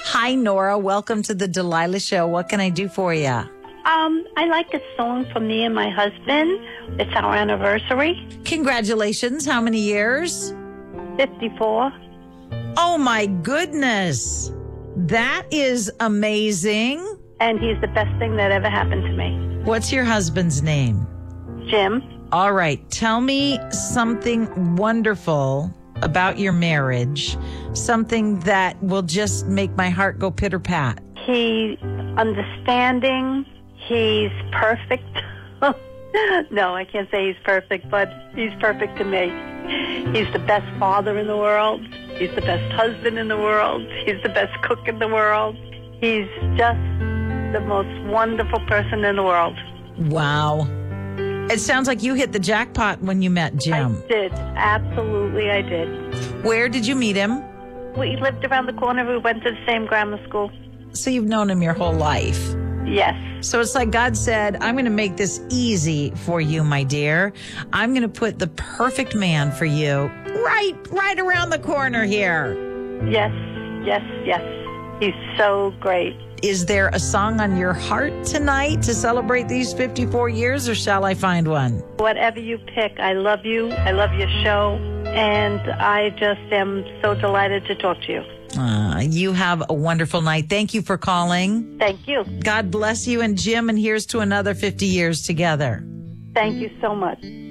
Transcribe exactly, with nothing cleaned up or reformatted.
Hi, Nora. Welcome to the Delilah Show. What can I do for you? Um, I like a song from me and my husband. It's our anniversary. Congratulations. How many years? fifty-four. Oh, my goodness. That is amazing. And he's the best thing that ever happened to me. What's your husband's name? Jim. All right. Tell me something wonderful about your marriage, something that will just make my heart go pitter-pat. He's understanding. He's perfect. No, I can't say he's perfect, but he's perfect to me. He's the best father in the world. He's the best husband in the world. He's the best cook in the world. He's just the most wonderful person in the world. Wow. It sounds like you hit the jackpot when you met Jim. I did. Absolutely, I did. Where did you meet him? We lived around the corner. We went to the same grammar school. So you've known him your whole life. Yes. So it's like God said, I'm going to make this easy for you, my dear. I'm going to put the perfect man for you right, right around the corner here. Yes, yes, yes. He's so great. Is there a song on your heart tonight to celebrate these fifty-four years, or shall I find one? Whatever you pick, I love you. I love your show. And I just am so delighted to talk to you. Uh, you have a wonderful night. Thank you for calling. Thank you. God bless you and Jim, and here's to another fifty years together. Thank you so much.